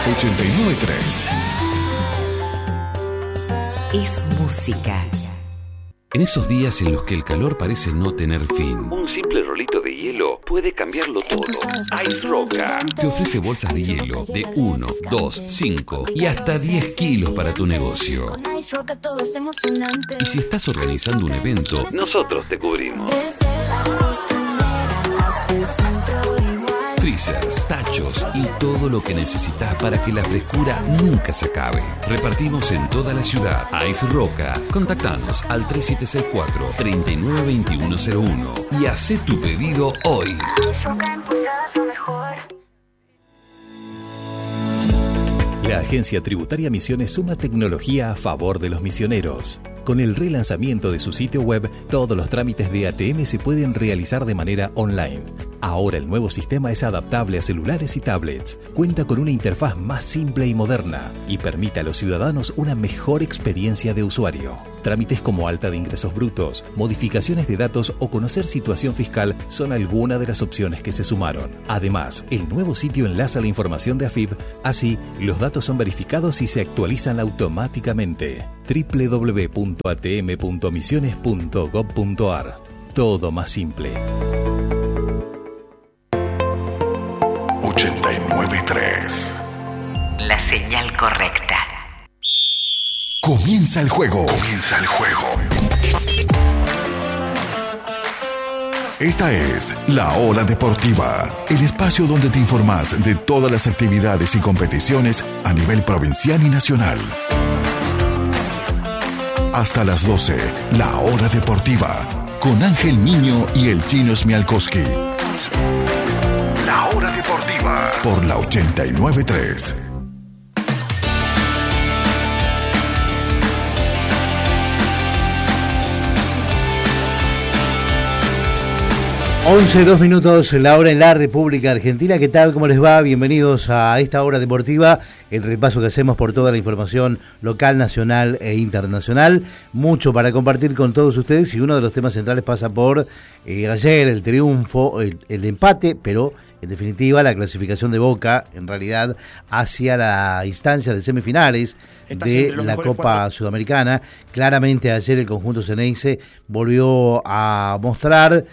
89.3 es música. En esos días en los que el calor parece no tener fin, un simple rolito de hielo puede cambiarlo todo. Ice Roca te ofrece bolsas de hielo de 1, 2, 5 y hasta 10 kilos para tu negocio. Y si estás organizando un evento, nosotros te cubrimos. Freezers, tachos y todo lo que necesitas para que la frescura nunca se acabe. Repartimos en toda la ciudad. Ice Roca. Contactanos al 3764-392101 y haz tu pedido hoy. La Agencia Tributaria Misiones suma tecnología a favor de los misioneros. Con el relanzamiento de su sitio web, todos los trámites de ATM se pueden realizar de manera online. Ahora el nuevo sistema es adaptable a celulares y tablets, cuenta con una interfaz más simple y moderna y permite a los ciudadanos una mejor experiencia de usuario. Trámites como alta de ingresos brutos, modificaciones de datos o conocer situación fiscal son algunas de las opciones que se sumaron. Además, el nuevo sitio enlaza la información de AFIP, así los datos son verificados y se actualizan automáticamente. www.atm.misiones.gov.ar. Todo más simple. 89.3 La señal correcta. Comienza el juego. Comienza el juego. Esta es La Hora Deportiva, el espacio donde te informás de todas las actividades y competiciones a nivel provincial y nacional. Hasta las 12, La Hora Deportiva, con Ángel Niño y el Chino Smialkowski. La Hora Deportiva, por la 89.3. 11, 2 minutos, la hora en la República Argentina. ¿Qué tal? ¿Cómo les va? Bienvenidos a esta hora deportiva, el repaso que hacemos por toda la información local, nacional e internacional. Mucho para compartir con todos ustedes y uno de los temas centrales pasa por ayer el triunfo, el empate, pero en definitiva la clasificación de Boca, en realidad, hacia la instancia de semifinales de la Copa Sudamericana. Claramente ayer el conjunto Ceneice volvió a mostrar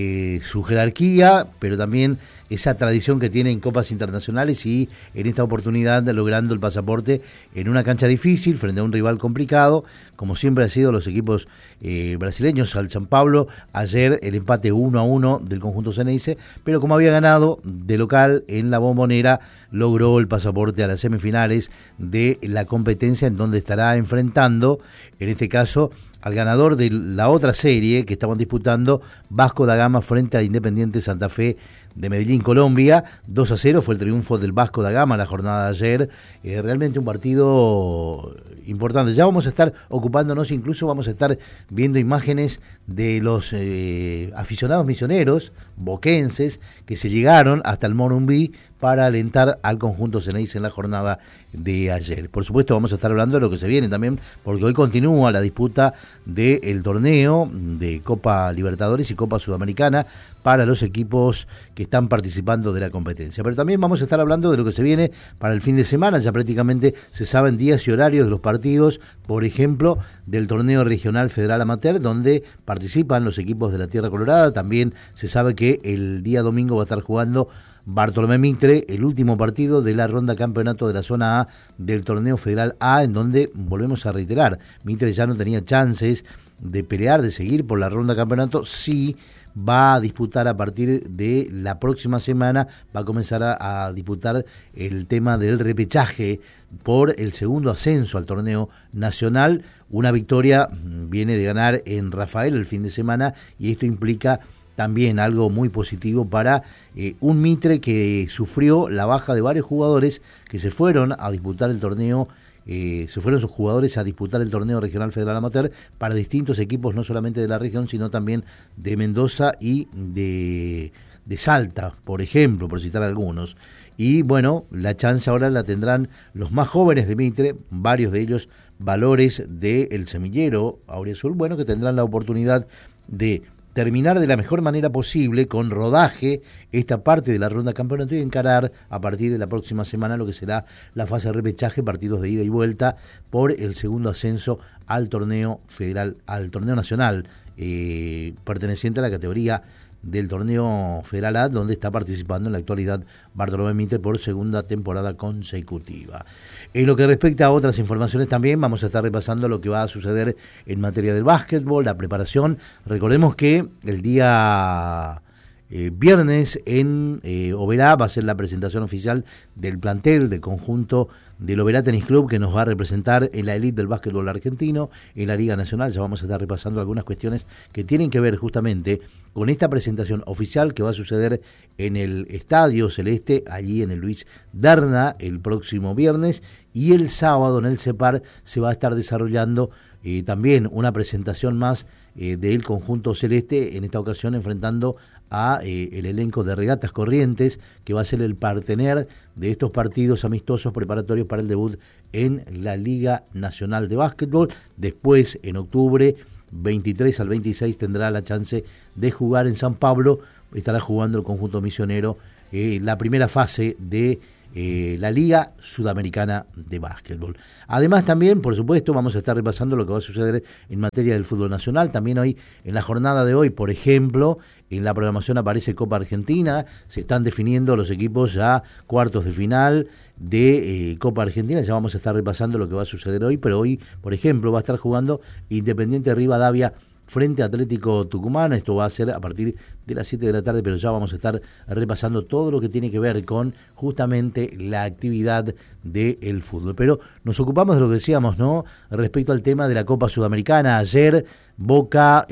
su jerarquía, pero también esa tradición que tiene en copas internacionales y en esta oportunidad logrando el pasaporte en una cancha difícil frente a un rival complicado, como siempre han sido los equipos brasileños. Al San Pablo ayer el empate 1-1 del conjunto Ceneice, pero como había ganado de local en la Bombonera, logró el pasaporte a las semifinales de la competencia, en donde estará enfrentando, en este caso, al ganador de la otra serie que estaban disputando, Vasco da Gama frente a Independiente Santa Fe de Medellín, Colombia. 2-0 fue el triunfo del Vasco da Gama la jornada de ayer. Realmente un partido importante. Ya vamos a estar ocupándonos, incluso vamos a estar viendo imágenes de los aficionados misioneros boquenses que se llegaron hasta el Morumbí para alentar al conjunto Ceneice en la jornada de ayer. Por supuesto vamos a estar hablando de lo que se viene también, porque hoy continúa la disputa del torneo de Copa Libertadores y Copa Sudamericana para los equipos que están participando de la competencia. Pero también vamos a estar hablando de lo que se viene para el fin de semana. Ya prácticamente se saben días y horarios de los partidos, por ejemplo, del torneo regional federal amateur, donde participan los equipos de la Tierra Colorada. También se sabe que el día domingo va a estar jugando Bartolomé Mitre, el último partido de la ronda campeonato de la zona A del torneo federal A, en donde, volvemos a reiterar, Mitre ya no tenía chances de pelear, de seguir por la ronda campeonato. Sí va a disputar a partir de la próxima semana, va a comenzar a disputar el tema del repechaje por el segundo ascenso al torneo nacional. Una victoria viene de ganar en Rafael el fin de semana, y esto implica también algo muy positivo para un Mitre que sufrió la baja de varios jugadores que se fueron a disputar el torneo. Se fueron sus jugadores a disputar el torneo regional federal amateur para distintos equipos, no solamente de la región, sino también de Mendoza y de Salta, por ejemplo, por citar algunos. Y bueno, la chance ahora la tendrán los más jóvenes de Mitre, varios de ellos valores del semillero Auriazul, bueno, que tendrán la oportunidad de terminar de la mejor manera posible, con rodaje, esta parte de la ronda campeonato y encarar a partir de la próxima semana lo que será la fase de repechaje, partidos de ida y vuelta por el segundo ascenso al torneo federal, al torneo nacional, perteneciente a la categoría del torneo Federal A, donde está participando en la actualidad Bartolomé Mitre por segunda temporada consecutiva. En lo que respecta a otras informaciones también, vamos a estar repasando lo que va a suceder en materia del básquetbol, la preparación. Recordemos que el día viernes en Oberá va a ser la presentación oficial del plantel del conjunto del Oberá Tenis Club, que nos va a representar en la elite del básquetbol argentino, en la Liga Nacional. Ya vamos a estar repasando algunas cuestiones que tienen que ver justamente con esta presentación oficial que va a suceder en el Estadio Celeste, allí en el Luis Derna, el próximo viernes, y el sábado en el CEPAR se va a estar desarrollando también una presentación más del conjunto celeste, en esta ocasión enfrentando a el elenco de Regatas Corrientes, que va a ser el partener de estos partidos amistosos preparatorios para el debut en la Liga Nacional de Básquetbol. Después, en octubre, 23 al 26, tendrá la chance de jugar en San Pablo. Estará jugando el conjunto misionero la primera fase de la Liga Sudamericana de Básquetbol. Además también, por supuesto, vamos a estar repasando lo que va a suceder en materia del fútbol nacional. También hoy, en la jornada de hoy, por ejemplo, en la programación aparece Copa Argentina, se están definiendo los equipos a cuartos de final de Copa Argentina. Ya vamos a estar repasando lo que va a suceder hoy, pero hoy, por ejemplo, va a estar jugando Independiente Rivadavia frente a Atlético Tucumán. Esto va a ser a partir de las 7 de la tarde, pero ya vamos a estar repasando todo lo que tiene que ver con justamente la actividad del fútbol. Pero nos ocupamos de lo que decíamos, ¿no? Respecto al tema de la Copa Sudamericana. Ayer Boca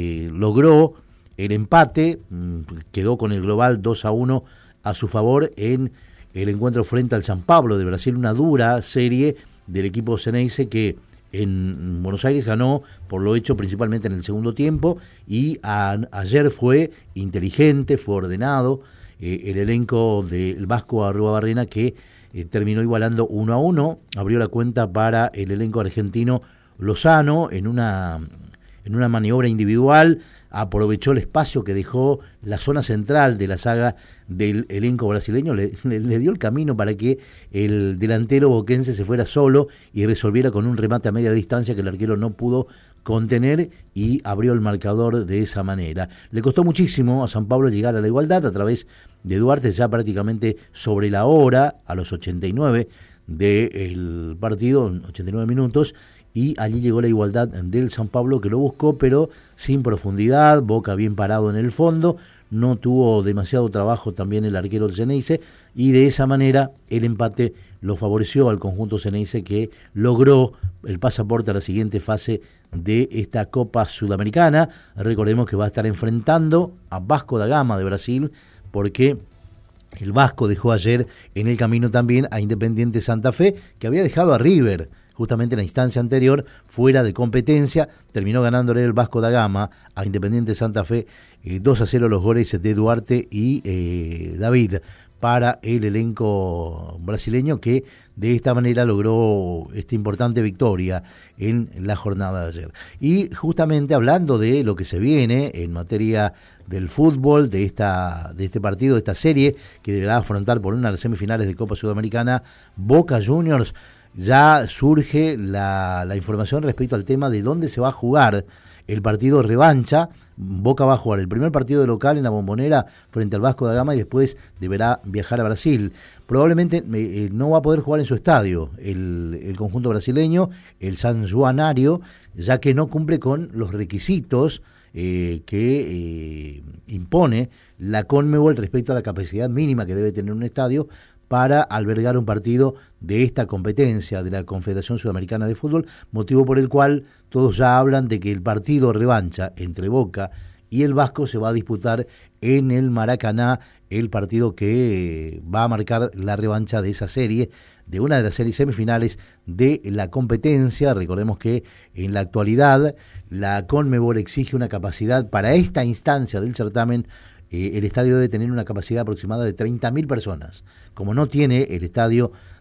logró el empate, quedó con el global 2-1 a su favor en el encuentro frente al San Pablo de Brasil, una dura serie del equipo Ceneice que en Buenos Aires ganó por lo hecho principalmente en el segundo tiempo, y ayer fue inteligente, fue ordenado el elenco del Vasco Arruabarrena, que terminó igualando 1-1, abrió la cuenta para el elenco argentino Lozano en una maniobra individual. Aprovechó el espacio que dejó la zona central de la saga del elenco brasileño, le dio el camino para que el delantero boquense se fuera solo y resolviera con un remate a media distancia que el arquero no pudo contener, y abrió el marcador de esa manera. Le costó muchísimo a San Pablo llegar a la igualdad a través de Duarte, ya prácticamente sobre la hora, a los 89 del partido, 89 minutos, y allí llegó la igualdad del San Pablo, que lo buscó, pero sin profundidad. Boca bien parado en el fondo, no tuvo demasiado trabajo también el arquero del Ceneice, y de esa manera el empate lo favoreció al conjunto Ceneice, que logró el pasaporte a la siguiente fase de esta Copa Sudamericana. Recordemos que va a estar enfrentando a Vasco da Gama de Brasil, porque el Vasco dejó ayer en el camino también a Independiente Santa Fe, que había dejado a River justamente en la instancia anterior fuera de competencia. Terminó ganándole el Vasco da Gama a Independiente Santa Fe 2-0 los goles de Duarte y David para el elenco brasileño, que de esta manera logró esta importante victoria en la jornada de ayer. Y justamente hablando de lo que se viene en materia del fútbol, de este partido, de esta serie que deberá afrontar por unas semifinales de Copa Sudamericana Boca Juniors, ya surge la información respecto al tema de dónde se va a jugar el partido revancha. Boca va a jugar el primer partido de local en la Bombonera frente al Vasco da Gama, y después deberá viajar a Brasil. Probablemente no va a poder jugar en su estadio el conjunto brasileño, el San Juanário, ya que no cumple con los requisitos que impone la Conmebol respecto a la capacidad mínima que debe tener un estadio para albergar un partido de esta competencia de la Confederación Sudamericana de Fútbol, motivo por el cual todos ya hablan de que el partido revancha entre Boca y el Vasco se va a disputar en el Maracaná, el partido que va a marcar la revancha de esa serie, de una de las series semifinales de la competencia. Recordemos que en la actualidad la Conmebol exige una capacidad para esta instancia del certamen. El estadio debe tener una capacidad aproximada de 30.000 personas. Como no tiene el estadio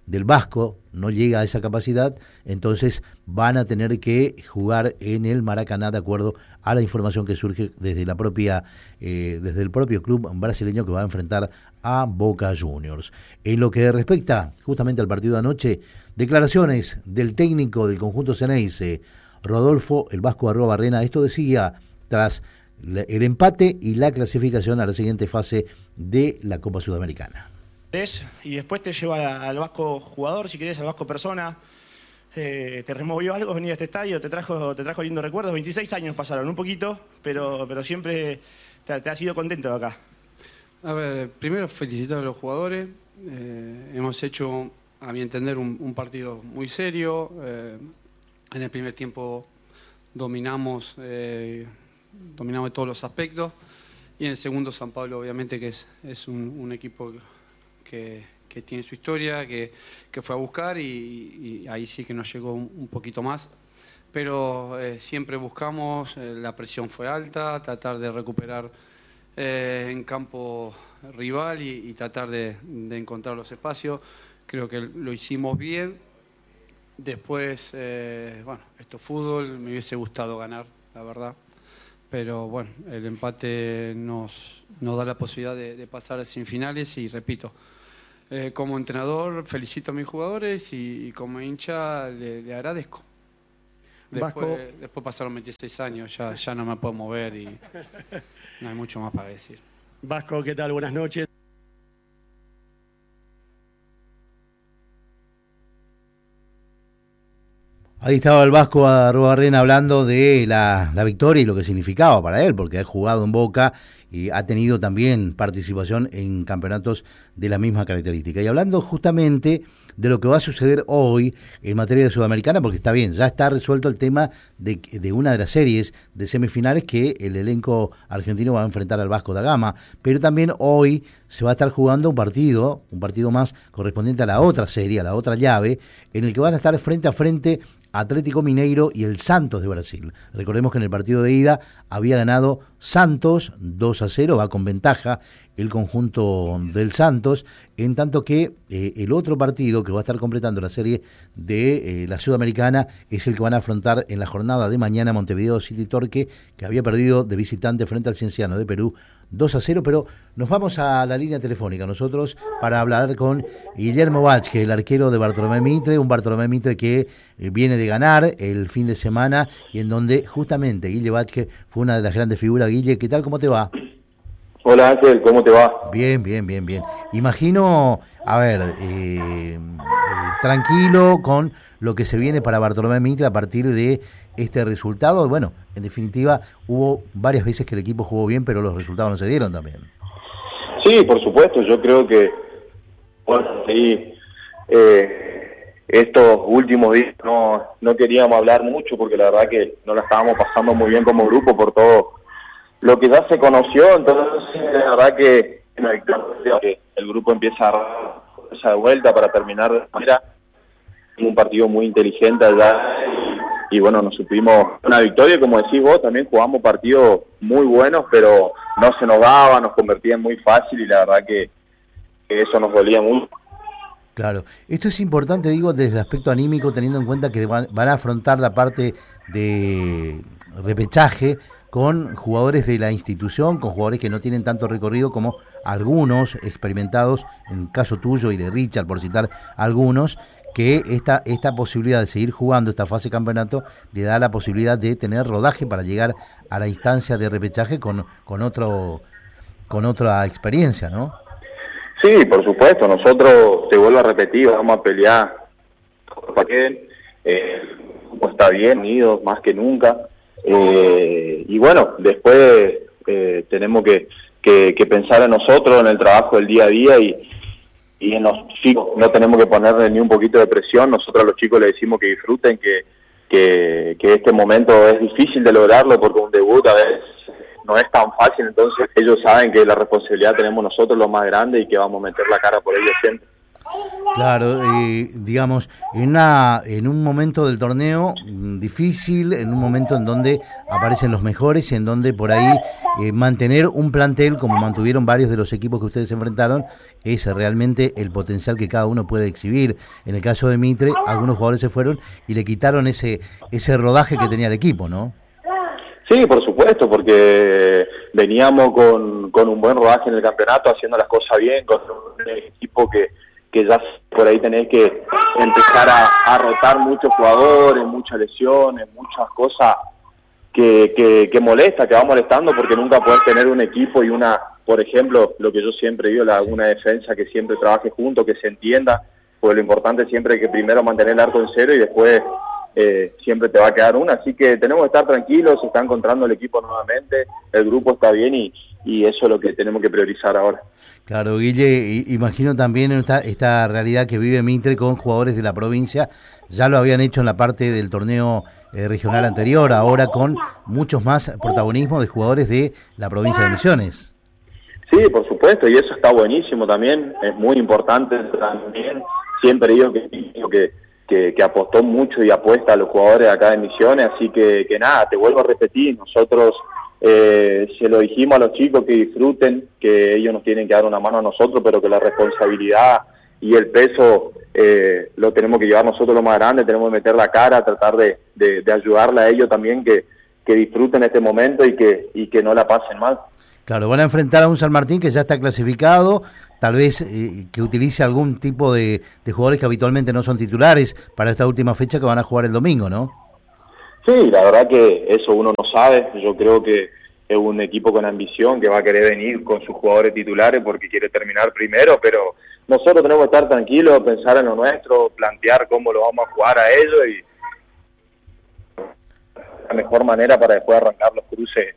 del Vasco no llega a esa capacidad, entonces van a tener que jugar en el Maracaná, de acuerdo a la información que surge desde la propia desde el propio club brasileño que va a enfrentar a Boca Juniors. En lo que respecta justamente al partido de anoche, declaraciones del técnico del conjunto Ceneice, Rodolfo el Vasco Arruabarrena. Esto decía tras el empate y la clasificación a la siguiente fase de la Copa Sudamericana. Y después te lleva al Vasco jugador, si querés, al Vasco persona. ¿Te removió algo venir a este estadio? ¿Te trajo lindos recuerdos? 26 años pasaron, un poquito, pero siempre te has ido contento de acá. A ver, primero felicitar a los jugadores. Hemos hecho, a mi entender, un partido muy serio. En el primer tiempo dominamos todos los aspectos. Y en el segundo, San Pablo, obviamente, que es un equipo que tiene su historia, que fue a buscar y ahí sí que nos llegó un poquito más. Pero siempre buscamos, la presión fue alta, tratar de recuperar en campo rival y tratar de encontrar los espacios. Creo que lo hicimos bien. Después, bueno, esto es fútbol, me hubiese gustado ganar, la verdad. Pero bueno, el empate nos da la posibilidad de pasar a semifinales y repito, como entrenador felicito a mis jugadores y como hincha le agradezco. Después pasaron 26 años, ya no me puedo mover y no hay mucho más para decir. Vasco, ¿qué tal? Buenas noches. Ahí estaba el Vasco Arruabarrena hablando de la victoria y lo que significaba para él, porque ha jugado en Boca y ha tenido también participación en campeonatos de la misma característica. Y hablando justamente de lo que va a suceder hoy en materia de Sudamericana, porque está bien, ya está resuelto el tema de una de las series de semifinales que el elenco argentino va a enfrentar al Vasco da Gama, pero también hoy se va a estar jugando un partido más correspondiente a la otra serie, a la otra llave, en el que van a estar frente a frente Atlético Mineiro y el Santos de Brasil. Recordemos que en el partido de ida había ganado Santos 2-0, va con ventaja el conjunto del Santos, en tanto que el otro partido que va a estar completando la serie de la Sudamericana es el que van a afrontar en la jornada de mañana Montevideo City Torque, que había perdido de visitante frente al Cienciano de Perú 2-0, pero nos vamos a la línea telefónica nosotros para hablar con Guillermo Vázquez, el arquero de Bartolomé Mitre, un Bartolomé Mitre que viene de ganar el fin de semana y en donde justamente Guille Vázquez fue una de las grandes figuras. Guille, ¿qué tal? ¿Cómo te va? Hola Ángel, ¿cómo te va? Bien. Imagino, a ver, tranquilo con lo que se viene para Bartolomé Mitre a partir de este resultado. Bueno, en definitiva, hubo varias veces que el equipo jugó bien, pero los resultados no se dieron también. Sí, por supuesto, yo creo que bueno, sí, estos últimos días no queríamos hablar mucho porque la verdad que no la estábamos pasando muy bien como grupo por todo lo que ya se conoció, entonces la verdad que el grupo empieza a dar esa vuelta para terminar de manera un partido muy inteligente allá y bueno, nos supimos una victoria, como decís vos, también jugamos partidos muy buenos, pero no se nos daba, nos convertían muy fácil y la verdad que eso nos dolía mucho. Claro, esto es importante, digo, desde el aspecto anímico, teniendo en cuenta que van a afrontar la parte de repechaje con jugadores de la institución, con jugadores que no tienen tanto recorrido como algunos experimentados, en el caso tuyo y de Richard, por citar algunos, que esta posibilidad de seguir jugando esta fase de campeonato le da la posibilidad de tener rodaje para llegar a la instancia de repechaje con otra experiencia, ¿no? Sí, por supuesto, nosotros, te vuelvo a repetir, vamos a pelear para que pues está bien, unidos más que nunca. Y bueno, después tenemos que pensar en nosotros, en el trabajo del día a día y en los chicos, no tenemos que ponerle ni un poquito de presión. Nosotros a los chicos les decimos que disfruten, que este momento es difícil de lograrlo porque un debut a veces no es tan fácil, entonces ellos saben que la responsabilidad tenemos nosotros lo más grande y que vamos a meter la cara por ellos siempre. Claro, digamos, en un momento del torneo difícil, en un momento en donde aparecen los mejores y en donde por ahí mantener un plantel como mantuvieron varios de los equipos que ustedes enfrentaron es realmente el potencial que cada uno puede exhibir. En el caso de Mitre, algunos jugadores se fueron y le quitaron ese rodaje que tenía el equipo, ¿no? Sí, por supuesto, porque veníamos con un buen rodaje en el campeonato, haciendo las cosas bien, con un equipo que ya por ahí tenés que empezar a rotar muchos jugadores, muchas lesiones, muchas cosas que molesta, que va molestando, porque nunca podés tener un equipo y por ejemplo, lo que yo siempre digo, una defensa que siempre trabaje junto, que se entienda, pues lo importante siempre es que primero mantener el arco en cero y después siempre te va a quedar una, así que tenemos que estar tranquilos, se está encontrando el equipo nuevamente, el grupo está bien y eso es lo que tenemos que priorizar ahora. Claro, Guille, imagino también esta realidad que vive Mitre con jugadores de la provincia, ya lo habían hecho en la parte del torneo regional anterior, ahora con muchos más protagonismo de jugadores de la provincia de Misiones. Sí, por supuesto, y eso está buenísimo también, es muy importante también, siempre digo que apostó mucho y apuesta a los jugadores acá de Misiones, así que nada, te vuelvo a repetir, nosotros se lo dijimos a los chicos que disfruten, que ellos nos tienen que dar una mano a nosotros, pero que la responsabilidad y el peso lo tenemos que llevar nosotros lo más grande, tenemos que meter la cara, tratar de ayudarle a ellos también que disfruten este momento y que no la pasen mal. Claro, van a enfrentar a un San Martín que ya está clasificado, tal vez que utilice algún tipo de jugadores que habitualmente no son titulares para esta última fecha que van a jugar el domingo, ¿no? Sí, la verdad que eso uno no sabe, yo creo que es un equipo con ambición que va a querer venir con sus jugadores titulares porque quiere terminar primero, pero nosotros tenemos que estar tranquilos, pensar en lo nuestro, plantear cómo lo vamos a jugar a ellos y la mejor manera para después arrancar los cruces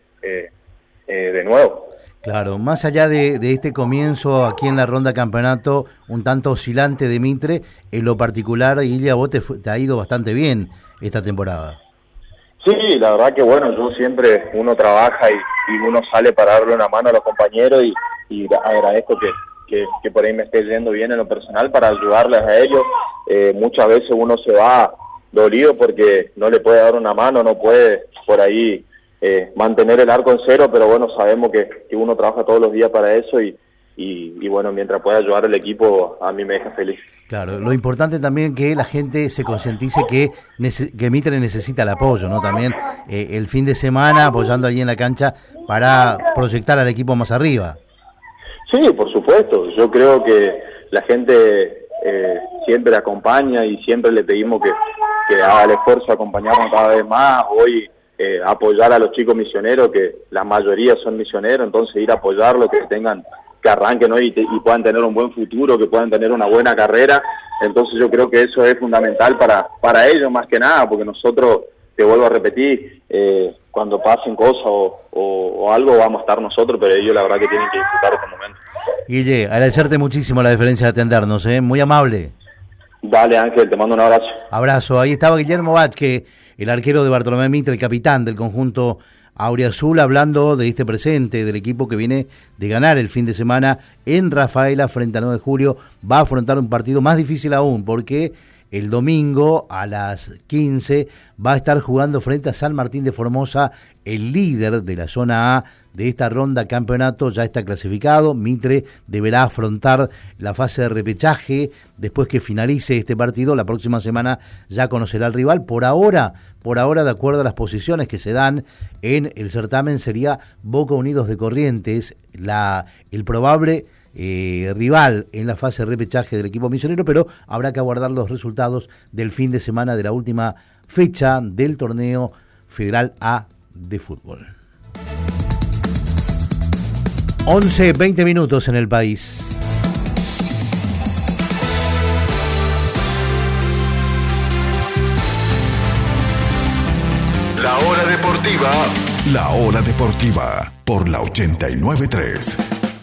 de nuevo. Claro, más allá de este comienzo aquí en la ronda campeonato un tanto oscilante de Mitre, en lo particular, Guille, a vos te ha ido bastante bien esta temporada. Sí, la verdad que bueno, yo siempre, uno trabaja y uno sale para darle una mano a los compañeros y agradezco que por ahí me esté yendo bien en lo personal para ayudarles a ellos. Muchas veces uno se va dolido porque no le puede dar una mano, no puede por ahí mantener el arco en cero, pero bueno, sabemos que uno trabaja todos los días para eso y bueno, mientras pueda ayudar al equipo, a mí me deja feliz. Claro, lo importante también que la gente se concientice que Mitre necesita el apoyo, ¿no? También el fin de semana apoyando allí en la cancha para proyectar al equipo más arriba. Sí, por supuesto, yo creo que la gente siempre acompaña y siempre le pedimos que haga el esfuerzo de acompañarnos cada vez más. Hoy apoyar a los chicos misioneros, que la mayoría son misioneros, entonces ir a apoyarlos, que arranquen hoy y puedan tener un buen futuro, que puedan tener una buena carrera. Entonces yo creo que eso es fundamental para ellos más que nada, porque nosotros, te vuelvo a repetir, cuando pasen cosas o algo vamos a estar nosotros, pero ellos la verdad que tienen que disfrutar este momento. Guille, agradecerte muchísimo la deferencia de atendernos, muy amable. Dale, Ángel, te mando un abrazo. Abrazo, ahí estaba Guillermo Vázquez, el arquero de Bartolomé Mitre, el capitán del conjunto Auriazul, hablando de este presente del equipo que viene de ganar el fin de semana en Rafaela frente a 9 de julio. Va a afrontar un partido más difícil aún porque el domingo a las 15 va a estar jugando frente a San Martín de Formosa, el líder de la zona A de esta ronda campeonato. Ya está clasificado. Mitre deberá afrontar la fase de repechaje después que finalice este partido. La próxima semana ya conocerá al rival. Por ahora, de acuerdo a las posiciones que se dan en el certamen, sería Boca Unidos de Corrientes el probable rival en la fase de repechaje del equipo misionero, pero habrá que aguardar los resultados del fin de semana de la última fecha del torneo Federal A de fútbol. 11:20 minutos en el país. La hora deportiva por la 89.3.